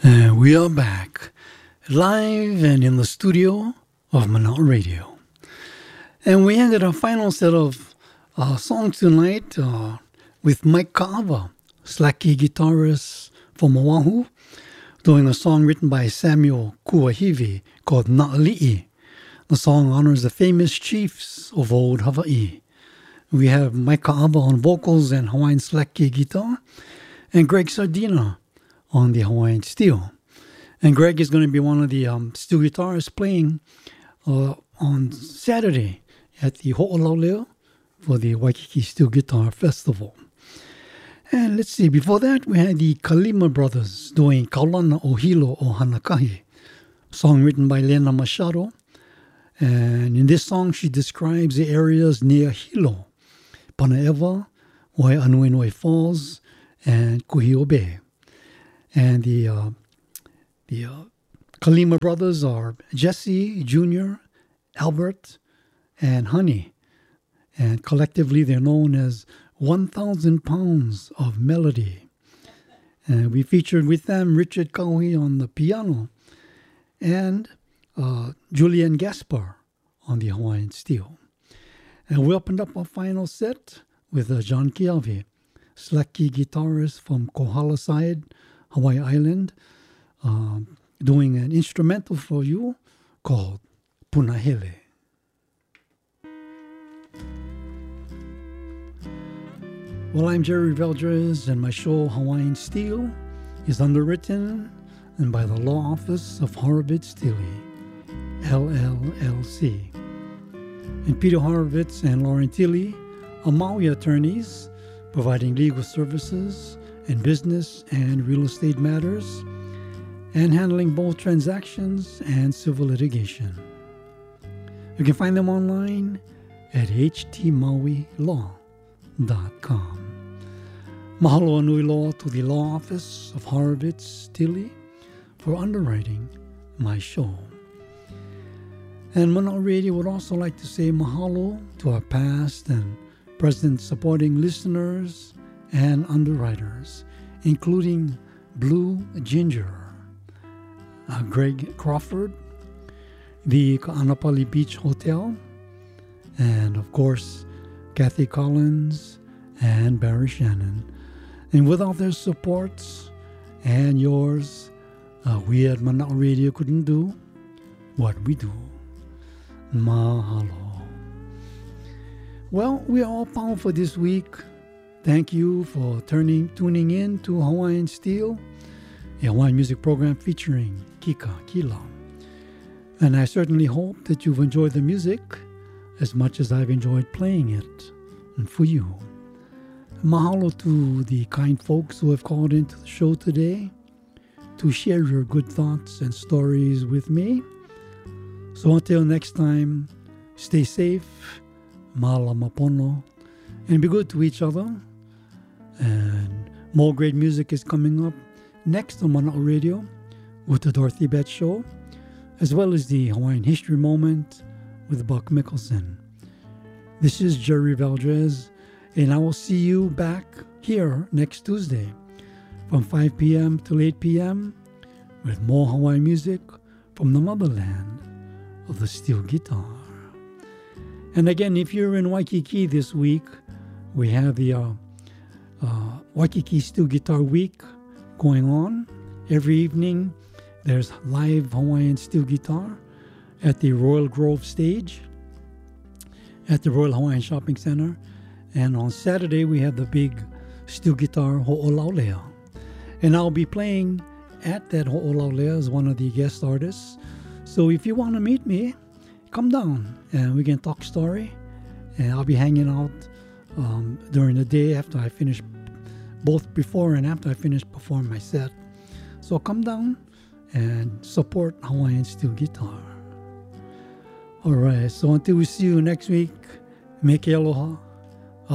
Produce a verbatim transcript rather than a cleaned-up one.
And we are back, live and in the studio of Mana'a Radio. And we ended our final set of uh, songs tonight uh, with Mike Ka'ava, slack key guitarist from Oahu, doing a song written by Samuel Kuahivi called Na'ali'i. The song honors the famous chiefs of old Hawaii. We have Mike Ka'ava on vocals and Hawaiian slack key guitar, and Greg Sardina on the Hawaiian steel. And Greg is going to be one of the um, steel guitarists playing uh, on Saturday at the Ho'olaulea for the Waikiki Steel Guitar Festival. And let's see, before that we had the Kalima Brothers doing Kaulana o Hilo o Hanakahi, song written by Lena Machado. And in this song she describes the areas near Hilo, Panaewa, Waianuenue Falls, and Kuhio Bay. And the uh, the uh, Kalima brothers are Jesse, Junior, Albert, and Honey. And collectively they're known as one thousand Pounds of Melody. And we featured with them Richard Kauhi on the piano and uh, Julian Gaspar on the Hawaiian steel. And we opened up our final set with uh, John Kiawe, slack key guitarist from Kohala side, Hawaii Island, uh, doing an instrumental for you called Punahele. Well, I'm Jerry Valdres, and my show Hawaiian Steel is underwritten and by the Law Office of Horowitz Tilly, L L L C. And Peter Horowitz and Lauren Tilly are Maui attorneys providing legal services in business and real estate matters, and handling both transactions and civil litigation. You can find them online at h t maui law dot com. Mahalo anui loa to the Law Office of Horowitz Tilly for underwriting my show. And Mana'a Radio would also like to say mahalo to our past and present supporting listeners and underwriters, including Blue Ginger, uh, Greg Crawford, the Ka'anapali Beach Hotel, and of course, Kathy Collins and Barry Shannon. And without their supports and yours, uh, we at Mana'a Radio couldn't do what we do. Mahalo. Well, we are all powerful this week. Thank you for turning, tuning in to Hawaiian Steel, a Hawaiian music program featuring Kika Kila. And I certainly hope that you've enjoyed the music as much as I've enjoyed playing it, and for you. Mahalo to the kind folks who have called into the show today to share your good thoughts and stories with me. So until next time, stay safe, Mala Mapono, and be good to each other. And more great music is coming up next on Mana'a Radio with the Dorothy Betts Show, as well as the Hawaiian History Moment with Buck Mickelson. This is Jerry Valdres, and I will see you back here next Tuesday from five p.m. till eight p.m. with more Hawaiian music from the motherland of the steel guitar. And again, if you're in Waikiki this week, we have the uh, uh, Waikiki Steel Guitar Week going on. Every evening, there's live Hawaiian steel guitar at the Royal Grove stage at the Royal Hawaiian Shopping Center. And on Saturday, we have the big steel guitar Ho'olaulea. And I'll be playing at that Ho'olaulea as one of the guest artists. So if you want to meet me, come down and we can talk story. And I'll be hanging out um, during the day after I finish, both before and after I finish performing my set. So come down and support Hawaiian steel guitar. All right, so until we see you next week, make aloha.